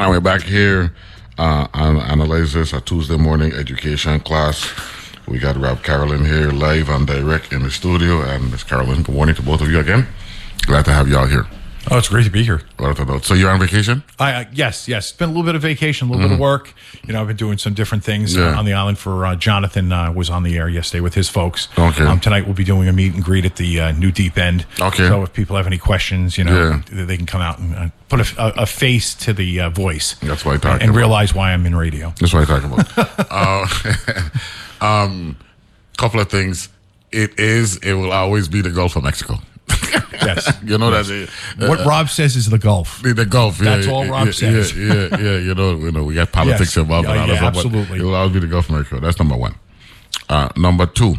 And we're back here on Analysis, a Tuesday morning education class. We got Rob Carolyn here live and direct in the studio. And Miss Carolyn, good morning to both of you again. Glad to have y'all here. Oh, it's great to be here. So you're on vacation? Yes. It's been a little bit of vacation, a little bit of work. I've been doing some different things on the island for Jonathan. Was on the air yesterday with his folks. Okay. Tonight we'll be doing a meet and greet at the New Deep End. Okay. So if people have any questions, they can come out and put a face to the voice. That's what I talk about. And realize why I'm in radio. That's what I talk about. Couple of things. It will always be the Gulf of Mexico. Yes. That's what Rob says is the Gulf. The Gulf. That's all Rob says. Yeah. We got politics involved in all this. Absolutely. It will always be the Gulf of Mexico. That's number one. Number two,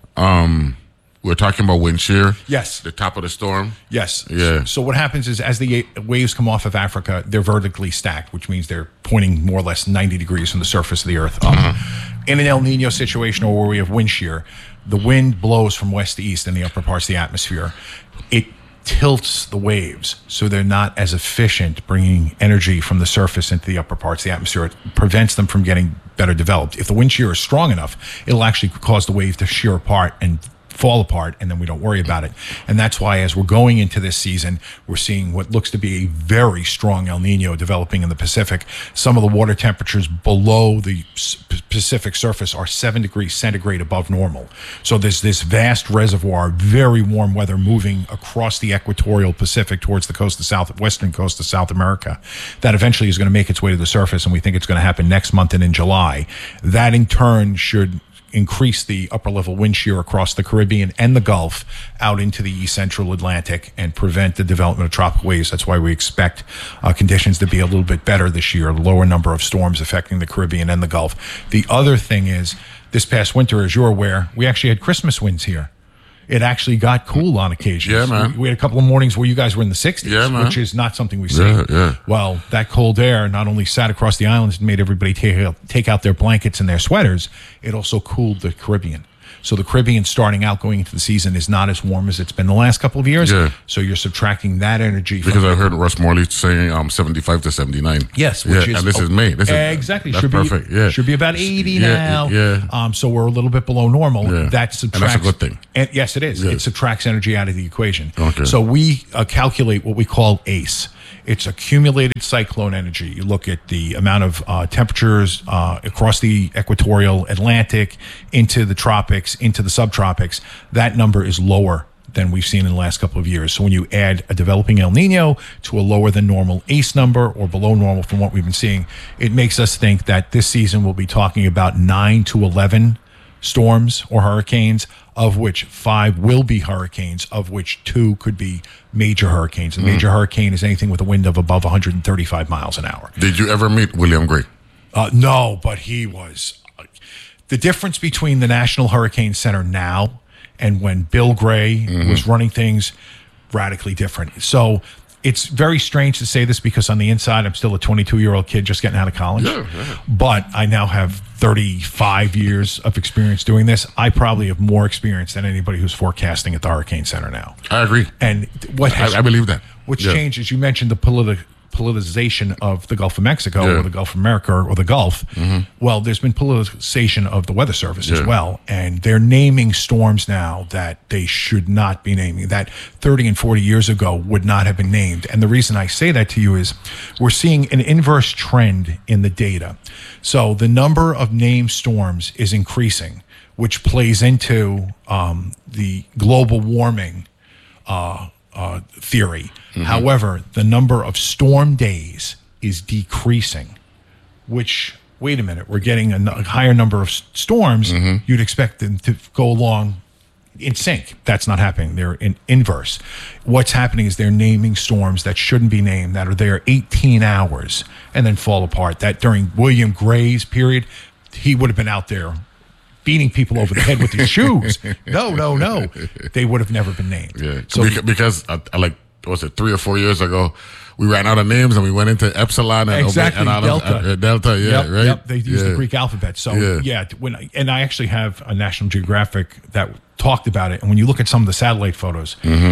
we're talking about wind shear. Yes. The top of the storm. Yes. Yeah. So what happens is as the waves come off of Africa, they're vertically stacked, which means they're pointing more or less 90 degrees from the surface of the earth up. In an El Nino situation or where we have wind shear, the wind blows from west to east in the upper parts of the atmosphere. It tilts the waves, so they're not as efficient bringing energy from the surface into the upper parts of the atmosphere. It prevents them from getting better developed. If the wind shear is strong enough, it'll actually cause the wave to shear apart and fall apart, and then we don't worry about it. And that's why as we're going into this season, we're seeing what looks to be a very strong El Nino developing in the Pacific. Some of the water temperatures below the Pacific surface are 7 degrees centigrade above normal. So there's this vast reservoir, very warm weather moving across the equatorial Pacific towards the western coast of South America that eventually is going to make its way to the surface, and we think it's going to happen next month and in July. That in turn should increase the upper level wind shear across the Caribbean and the Gulf out into the east central Atlantic and prevent the development of tropical waves. That's why we expect conditions to be a little bit better this year, a lower number of storms affecting the Caribbean and the Gulf. The other thing is, this past winter, as you're aware, we actually had Christmas winds here. It actually got cool on occasion. Yeah, man. We had a couple of mornings where you guys were in the 60s, which is not something we see. Yeah. Well, that cold air not only sat across the islands and made everybody take out their blankets and their sweaters, it also cooled the Caribbean. So the Caribbean starting out going into the season is not as warm as it's been the last couple of years. Yeah. So you're subtracting that energy. Because I heard Russ Morley saying 75 to 79. Yes. Which is, and this is May. Exactly. That's perfect. Should be about 80 now. Yeah. So we're a little bit below normal. Yeah. That subtracts. And that's a good thing. And yes, it is. Yeah. It subtracts energy out of the equation. Okay. So we calculate what we call ACE. It's accumulated cyclone energy. You look at the amount of temperatures across the equatorial Atlantic, into the tropics, into the subtropics. That number is lower than we've seen in the last couple of years. So when you add a developing El Nino to a lower than normal ACE number or below normal from what we've been seeing, it makes us think that this season we'll be talking about 9 to 11 storms or hurricanes, of which 5 will be hurricanes, of which 2 could be major hurricanes. A major hurricane is anything with a wind of above 135 miles an hour. Did you ever meet William Gray? No, but he was. The difference between the National Hurricane Center now and when Bill Gray was running things, radically different. So it's very strange to say this because on the inside, I'm still a 22-year-old kid just getting out of college. Yeah. But I now have 35 years of experience doing this. I probably have more experience than anybody who's forecasting at the Hurricane Center now. I agree. And I believe that. What's changed is you mentioned the politicization of the Gulf of Mexico or the Gulf of America or the Gulf. Well, there's been politicization of the Weather Service as well, and they're naming storms now that they should not be naming, that 30 and 40 years ago would not have been named. And the reason I say that to you is we're seeing an inverse trend in the data. So the number of named storms is increasing, which plays into the global warming theory. However, the number of storm days is decreasing, which, wait a minute, we're getting a higher number of storms. You'd expect them to go along in sync. That's not happening. They're in inverse. What's happening is they're naming storms that shouldn't be named, that are there 18 hours and then fall apart. That during William Gray's period, he would have been out there beating people over the head with his shoes. No. They would have never been named. Yeah. So because was it 3 or 4 years ago, we ran out of names and we went into Epsilon and exactly and Delta. Yeah, right. Yep. They used the Greek alphabet. So I actually have a National Geographic that talked about it, and when you look at some of the satellite photos,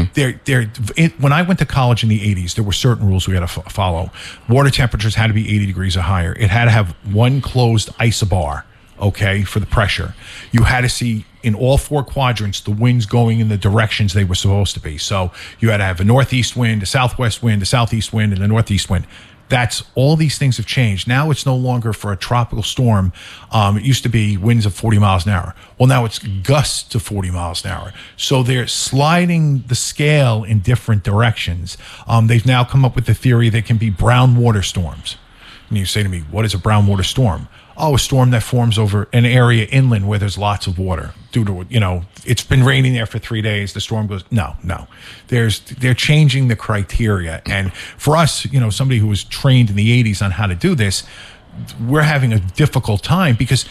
when I went to college in the 80s, there were certain rules we had to follow. Water temperatures had to be 80 degrees or higher. It had to have one closed isobar, okay, for the pressure. You had to see in all four quadrants the winds going in the directions they were supposed to be. So you had to have a northeast wind, a southwest wind, a southeast wind, and a northeast wind. That's all these things have changed. Now it's no longer for a tropical storm. It used to be winds of 40 miles an hour. Well, now it's gusts to 40 miles an hour. So they're sliding the scale in different directions. They've now come up with the theory that can be brown water storms. And you say to me, what is a brown water storm? Oh, a storm that forms over an area inland where there's lots of water due to, it's been raining there for 3 days. The storm goes, no. They're changing the criteria. And for us, somebody who was trained in the 80s on how to do this, we're having a difficult time because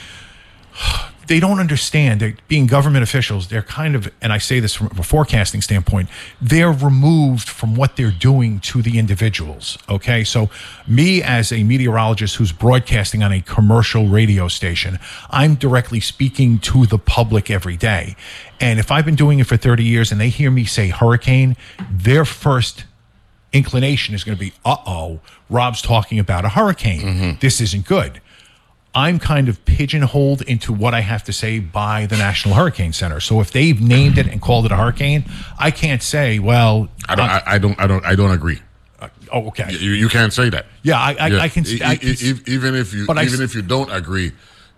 they don't understand that being government officials, they're kind of, and I say this from a forecasting standpoint, they're removed from what they're doing to the individuals. Okay. So me as a meteorologist who's broadcasting on a commercial radio station, I'm directly speaking to the public every day. And if I've been doing it for 30 years and they hear me say hurricane, their first inclination is going to be, Rob's talking about a hurricane. This isn't good. I'm kind of pigeonholed into what I have to say by the National Hurricane Center. So if they've named it and called it a hurricane, I can't say, well, I don't agree. Okay. You can't say that. Yeah, I can. Even if you don't agree,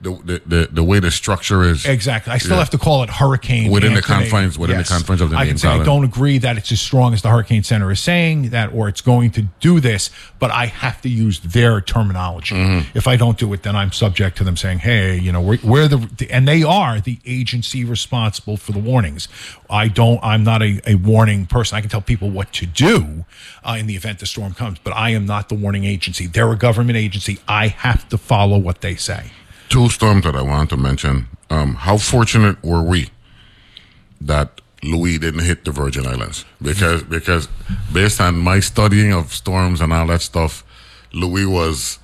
the way the structure is exactly. I still have to call it hurricane within the confines of the name. I can say I don't agree that it's as strong as the Hurricane Center is saying that, or it's going to do this, but I have to use their terminology. If I don't do it, then I'm subject to them saying, "Hey, we're and they are the agency responsible for the warnings." I'm not a warning person. I can tell people what to do in the event the storm comes, but I am not the warning agency. They're a government agency. I have to follow what they say. Two storms that I wanted to mention. How fortunate were we that Louis didn't hit the Virgin Islands? Because based on my studying of storms and all that stuff, Louis was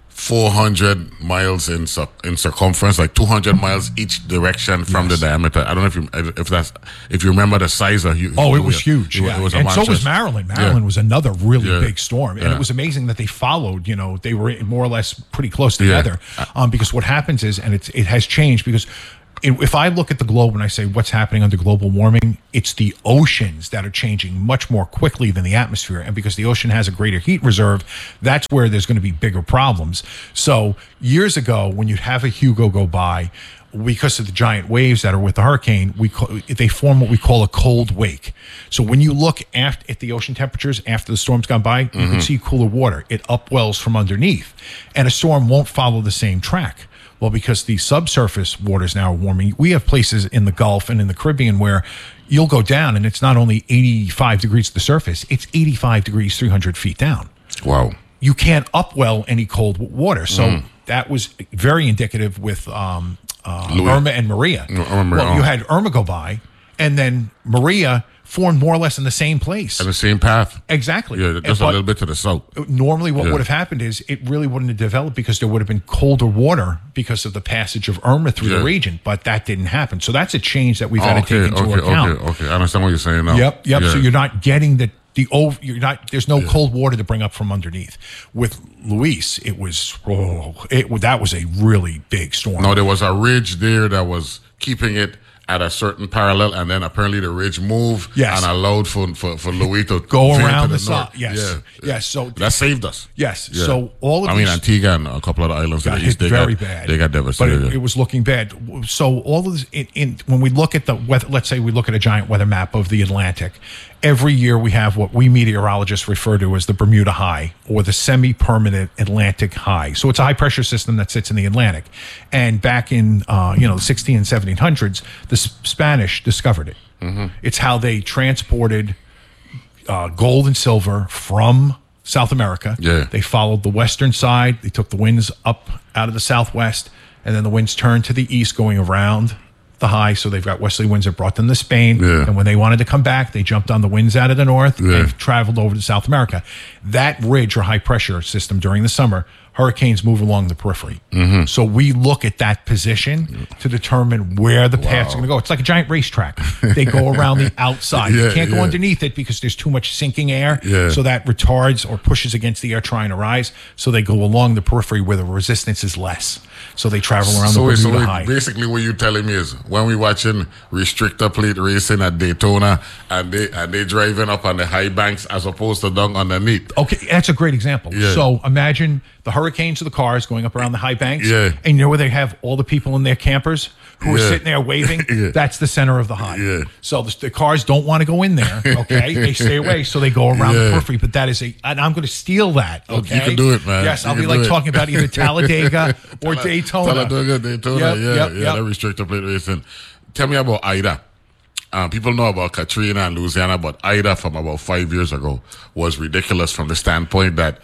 400 miles in circumference, like 200 miles each direction from the diameter. I don't know if you remember the size of. It was huge. It was and so was Marilyn. Marilyn was another really big storm, and it was amazing that they followed. They were more or less pretty close together. Because what happens is, and it has changed because. If I look at the globe and I say what's happening under global warming, it's the oceans that are changing much more quickly than the atmosphere. And because the ocean has a greater heat reserve, that's where there's going to be bigger problems. So years ago, when you'd have a Hugo go by, because of the giant waves that are with the hurricane, they form what we call a cold wake. So when you look at the ocean temperatures after the storm's gone by, you can see cooler water. It upwells from underneath. And a storm won't follow the same track. Well, because the subsurface waters now are warming, we have places in the Gulf and in the Caribbean where you'll go down and it's not only 85 degrees to the surface, it's 85 degrees 300 feet down. Wow. You can't upwell any cold water. So that was very indicative with Irma and Maria. Well, you had Irma go by and then Maria formed more or less in the same place. And the same path. Exactly. Yeah, just a little bit to the south. Normally what would have happened is it really wouldn't have developed because there would have been colder water because of the passage of Irma through the region, but that didn't happen. So that's a change that we've had to take into account. Okay. I understand what you're saying now. Yep. Yeah. So you're not getting there's no cold water to bring up from underneath. With Luis, that was a really big storm. No, there was a ridge there that was keeping it at a certain parallel, and then apparently the ridge moved and allowed for Louis to go around the side. Yes. So that saved us. Yes. Yeah. So all of Antigua and a couple of the islands got hit very bad. They got devastated. But it was looking bad. So all of this, when we look at the weather, let's say we look at a giant weather map of the Atlantic. Every year we have what we meteorologists refer to as the Bermuda High or the semi-permanent Atlantic High. So it's a high-pressure system that sits in the Atlantic. And back in the 1600s and 1700s, the Spanish discovered it. It's how they transported gold and silver from South America. Yeah. They followed the western side. They took the winds up out of the southwest, and then the winds turned to the east going around the high, so they've got westerly winds that brought them to Spain. And when they wanted to come back, they jumped on the winds out of the north and traveled over to South America. That ridge or high pressure system during the summer hurricanes move along the periphery. So we look at that position to determine where the paths are going to go. It's like a giant racetrack. They go around the outside. You can't go underneath it because there's too much sinking air. So that retards or pushes against the air trying to rise. So they go along the periphery where the resistance is less. So they travel around the Bermuda High. Basically, what you're telling me is when we watching restrictor plate racing at Daytona and they driving up on the high banks as opposed to down underneath. Okay, that's a great example. So imagine the hurricanes of the cars going up around the high banks. And you know where they have all the people in their campers who are sitting there waving? That's the center of the high. So the cars don't want to go in there, okay? They stay away, so they go around the periphery. But that is and I'm going to steal that, okay? You can do it, man. Yes, I'll be like talking about either Talladega or Daytona. Daytona, that restrictor plate racing. Tell me about Ida. People know about Katrina and Louisiana, but Ida from about 5 years ago was ridiculous from the standpoint that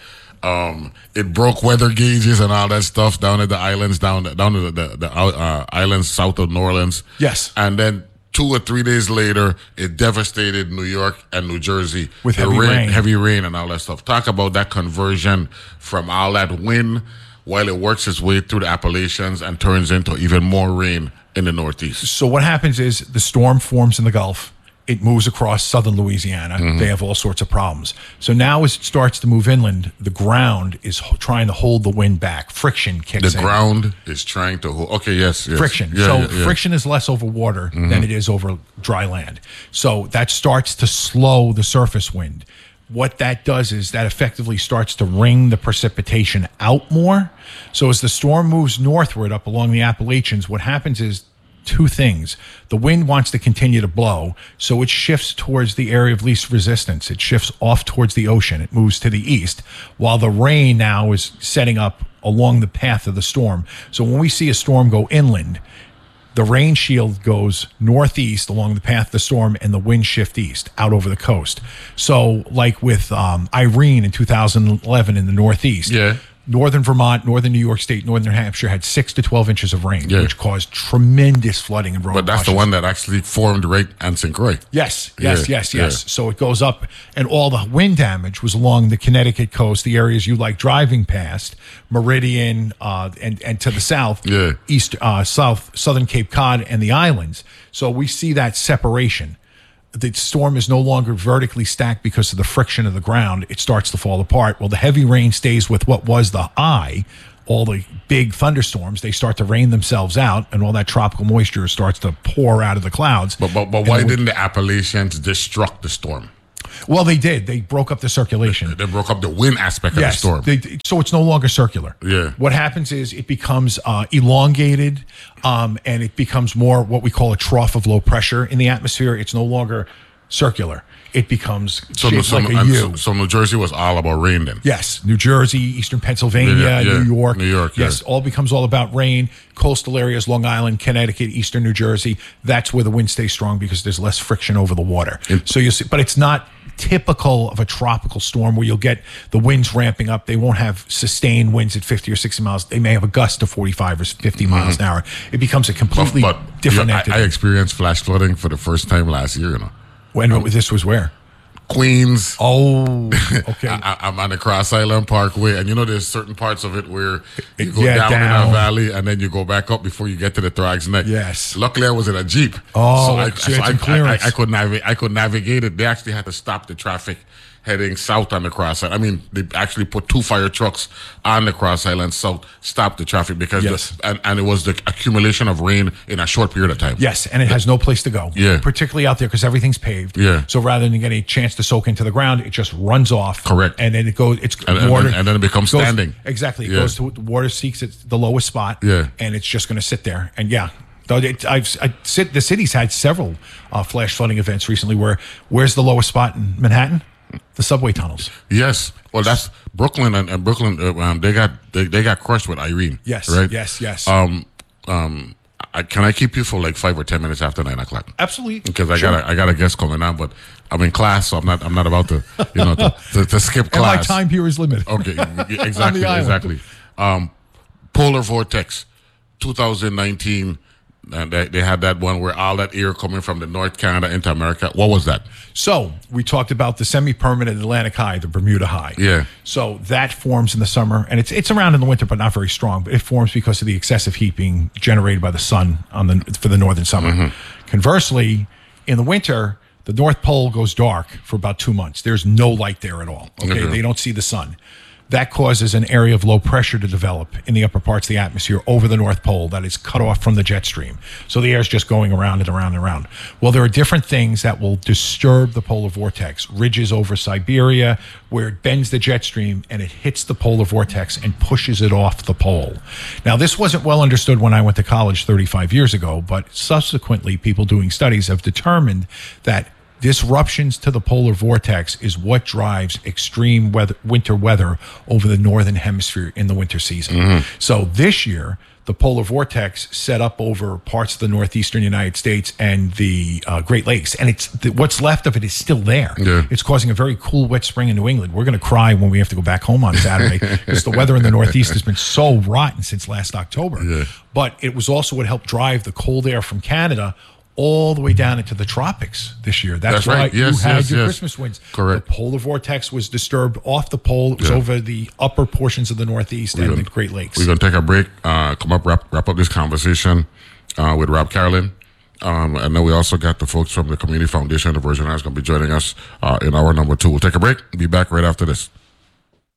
it broke weather gauges and all that stuff down at the islands, down to the islands south of New Orleans. Yes. And then 2 or 3 days later, it devastated New York and New Jersey with heavy rain and all that stuff. Talk about that conversion from all that wind while it works its way through the Appalachians and turns into even more rain in the Northeast. So what happens is the storm forms in the Gulf. It moves across southern Louisiana. They have all sorts of problems. So now as it starts to move inland, the ground is trying to hold the wind back. Friction kicks in. The ground is trying to hold. Okay, yes. Friction. Friction is less over water than it is over dry land. So that starts to slow the surface wind. What that does is that effectively starts to wring the precipitation out more. So as the storm moves northward up along the Appalachians, what happens is two things. The wind wants to continue to blow, so it shifts towards the area of least resistance. It shifts off towards the ocean. It moves to the east, while the rain now is setting up along the path of the storm. So when we see a storm go inland, the rain shield goes northeast along the path of the storm, and the wind shift east out over the coast. So like with Irene in 2011 in the Northeast, northern Vermont, northern New York State, northern New Hampshire had 6 to 12 inches of rain, which caused tremendous flooding and road But that's washes. the one that actually formed right on St. Croix. Yes. So it goes up, and all the wind damage was along the Connecticut coast, the areas you like driving past, Meridian, and to the south, southern Cape Cod and the islands. So we see that separation. The storm is no longer vertically stacked because of the friction of the ground. It starts to fall apart. Well, the heavy rain stays with what was the eye. All the big thunderstorms, they start to rain themselves out, and all that tropical moisture starts to pour out of the clouds. But why didn't the Appalachians destruct the storm? Well, they did. They broke up the circulation. They broke up the wind aspect of the storm. So it's no longer circular. What happens is it becomes elongated, and it becomes more what we call a trough of low pressure in the atmosphere. It's no longer circular. It becomes shaped like a U. So New Jersey was all about rain then? Yes. New Jersey, eastern Pennsylvania, New York. Yes, all becomes all about rain. Coastal areas, Long Island, Connecticut, eastern New Jersey. That's where the wind stays strong because there's less friction over the water. So you see, but it's not typical of a tropical storm where you'll get the winds ramping up. They won't have sustained winds at 50 or 60 miles. They may have a gust of 45 or 50 miles an hour. It becomes a completely different entity. I experienced flash flooding for the first time last year, When this was where? Queens. Oh, okay. I'm on the Cross Island Parkway, and there's certain parts of it where you go down in a valley, and then you go back up before you get to the Thrags Neck. Yes. Luckily, I was in a Jeep. Oh, so I could navigate it. They actually had to stop the traffic heading south on the Cross Island. I mean, they actually put 2 fire trucks on the Cross Island south, stop the traffic because and it was the accumulation of rain in a short period of time. Yes, and it has no place to go. Particularly out there because everything's paved. So rather than getting a chance to soak into the ground, it just runs off. Correct. And then it goes. And then it becomes standing. Exactly. It goes to the water seeks at the lowest spot. And it's just going to sit there. And the city's had several flash flooding events recently. Where's the lowest spot in Manhattan? The subway tunnels. Yes. Well, that's Brooklyn and Brooklyn. They got crushed with Irene. Yes. Right. Yes. Can I keep you for like 5 or 10 minutes after 9 o'clock? Absolutely. Because I got a guest coming on, but I'm in class, so I'm not about to to skip class. And my time here is limited. Okay. Exactly. Polar vortex, 2019. And they had that one where all that air coming from the North Canada into America. What was that? So we talked about the semi-permanent Atlantic high, the Bermuda high. Yeah. So that forms in the summer, and it's around in the winter, but not very strong. But it forms because of the excessive heat being generated by the sun for the northern summer. Conversely, in the winter, the North Pole goes dark for about 2 months. There's no light there at all. Okay, they don't see the sun. That causes an area of low pressure to develop in the upper parts of the atmosphere over the North Pole that is cut off from the jet stream. So the air is just going around and around and around. Well, there are different things that will disturb the polar vortex. Ridges over Siberia, where it bends the jet stream and it hits the polar vortex and pushes it off the pole. Now, this wasn't well understood when I went to college 35 years ago, but subsequently people doing studies have determined that disruptions to the polar vortex is what drives extreme winter weather over the northern hemisphere in the winter season. So this year, the polar vortex set up over parts of the northeastern United States and the Great Lakes, and what's left of it is still there. Yeah. It's causing a very cool, wet spring in New England. We're going to cry when we have to go back home on Saturday because the weather in the Northeast has been so rotten since last October. Yeah. But it was also what helped drive the cold air from Canada all the way down into the tropics this year. That's why right. Yes, you had yes, your yes. Christmas winds. Correct. The polar vortex was disturbed off the pole. It was over the upper portions of the Northeast and the Great Lakes. We're going to take a break, come up, wrap up this conversation with Rob Carolyn. And then we also got the folks from the Community Foundation of the Virgin Islands going to be joining us in hour number 2. We'll take a break. Be back right after this.